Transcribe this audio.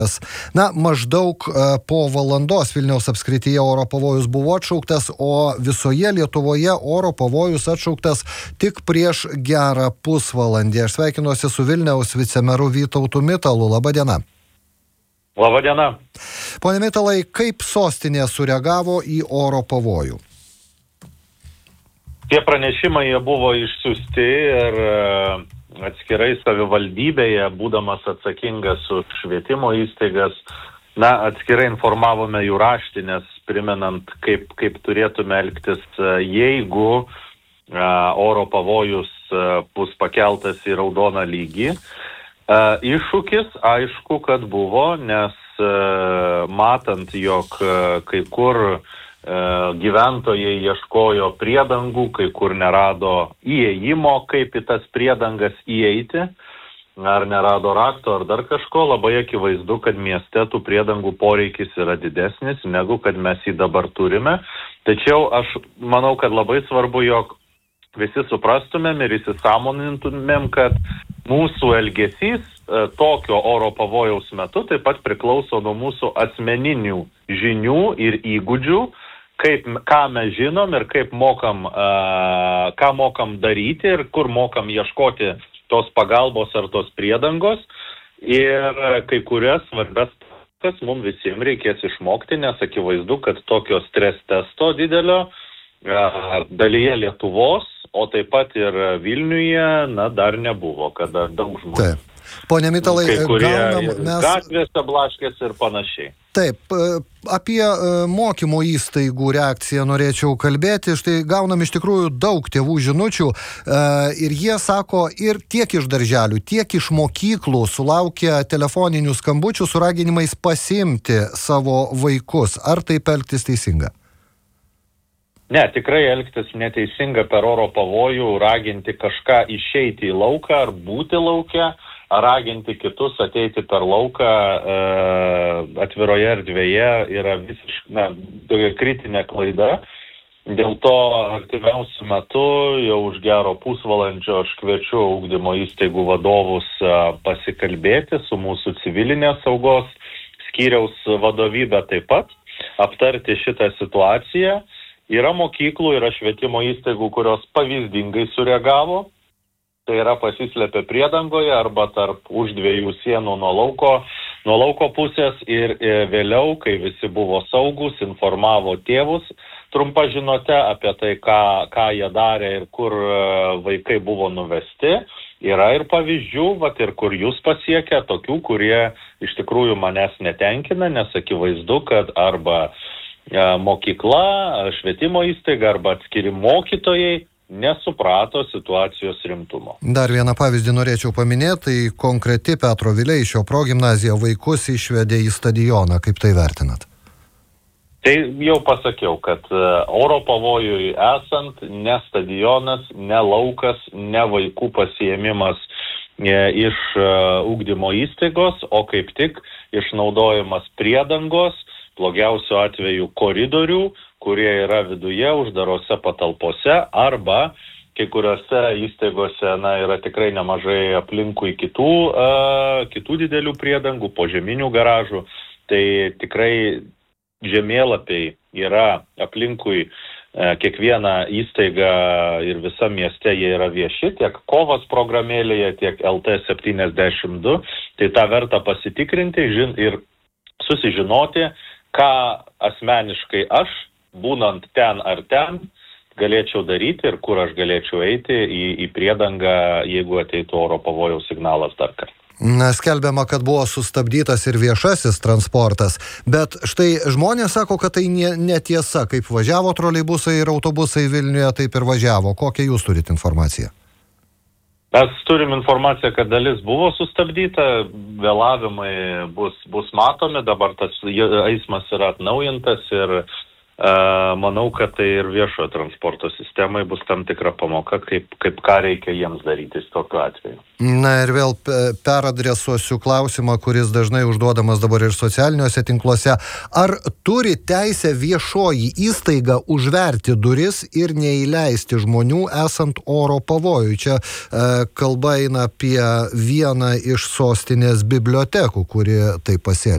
Na, maždaug po valandos Vilniaus apskrityje oro pavojus buvo atšauktas, o visoje Lietuvoje oro pavojus atšauktas tik prieš gerą pusvalandį. Aš sveikinuosi su Vilniaus vicemeru Vytautu Mitalu. Labą dieną. Labą dieną. Pone Mitalai, kaip sostinė sureagavo į oro pavojų? Tie pranešimai jie buvo išsiųsti ir atskirai savivaldybėje, būdamas atsakingas už švietimo įstaigas, atskirai informavome jų raštinės, primenant, kaip turėtume elgtis, jeigu oro pavojus bus pakeltas į raudoną lygį. Iššūkis, aišku, kad buvo, nes matant, jog kai kur gyventojai ieškojo priedangų, kai kur nerado įėjimo, kaip į tas priedangas įeiti, ar nerado rakto, ar dar kažko, labai akivaizdu, kad mieste tų priedangų poreikis yra didesnis, negu kad mes jį dabar turime. Tačiau aš manau, kad labai svarbu, jog visi suprastumėm ir įsisąmonintumėm, kad mūsų elgesys tokio oro pavojaus metu taip pat priklauso nuo mūsų asmeninių žinių ir įgūdžių, ką mes žinom ir ką mokam daryti ir kur mokam ieškoti tos pagalbos ar tos priedangos. Ir kai kurias svarbias kas mums visiems reikės išmokti, nes akivaizdu, kad tokio stres testo didelio dalyje Lietuvos, o taip pat ir Vilniuje, dar nebuvo, kada daug žmonių. Taip. Pone Mitalai, kai kurie gatvėse blaškės ir panašiai. Taip, apie mokymo įstaigų reakciją norėčiau kalbėti. Štai gaunam iš tikrųjų daug tėvų žinučių ir jie sako, ir tiek iš darželių, tiek iš mokyklų sulaukia telefoninių skambučių su raginimais pasiimti savo vaikus. Ar taip elgtis teisinga? Ne, tikrai elgtis neteisinga per oro pavojų, raginti kažką išeiti į lauką ar būti lauke, ar raginti kitus ateiti per lauką atviroje erdvėje yra visiškai kritinė klaida. Dėl to artimiausiu metu jau už gero pusvalandžio aš kviečiu ugdymo įstaigų vadovus pasikalbėti su mūsų civilinės saugos skyriaus vadovybė taip pat, aptarti šitą situaciją. Yra mokyklų, yra švietimo įstaigų, kurios pavyzdingai sureagavo. Tai yra pasislėpė priedangoje arba tarp už dviejų sienų nuo lauko pusės ir vėliau, kai visi buvo saugus, informavo tėvus trumpa žinute apie tai, ką jie darė ir kur vaikai buvo nuvesti. Yra ir pavyzdžių, ir kur jūs pasiekia, tokių, kurie iš tikrųjų manęs netenkina, nes akivaizdu, kad arba mokykla, švietimo įstaiga arba atskiri mokytojai nesuprato situacijos rimtumo. Dar vieną pavyzdį norėčiau paminėti, tai konkreti Petro Vileišio progimnazija vaikus išvedė į stadioną. Kaip tai vertinat? Tai jau pasakiau, kad oro pavojui esant ne stadionas, ne laukas, ne vaikų pasiėmimas iš ugdymo įstaigos, o kaip tik išnaudojimas priedangos, blogiausiu atveju koridorių, kurie yra viduje, uždarose patalpose, arba kai kuriuose įstaigose yra tikrai nemažai aplinkui kitų didelių priedangų, požeminių garažų. Tai tikrai žemėlapiai yra aplinkui kiekvieną įstaigą ir visam mieste jie yra vieši, tiek Kovas programėlėje, tiek LT72. Tai tą verta pasitikrinti ir susižinoti, ką asmeniškai aš, būnant ten ar ten, galėčiau daryti ir kur aš galėčiau eiti į priedangą, jeigu ateitų oro pavojaus signalas dar kartą. Skelbiama, kad buvo sustabdytas ir viešasis transportas, bet štai žmonės sako, kad tai netiesa, kaip važiavo troleibusai ir autobusai Vilniuje, taip ir važiavo. Kokią jūs turite informaciją? Mes turim informaciją, kad dalis buvo sustabdyta, vėlavimai bus matomi, dabar tas eismas yra atnaujintas ir manau, kad tai ir viešojo transporto sistemai bus tam tikra pamoka, kaip ką reikia jiems daryti tokiu atveju. Na ir vėl peradresuosiu klausimą, kuris dažnai užduodamas dabar ir socialiniuose tinkluose. Ar turi teisę viešoji įstaiga užverti duris ir neįleisti žmonių esant oro pavojui? Čia kalba eina apie vieną iš sostinės bibliotekų, kuri taip pasielgė.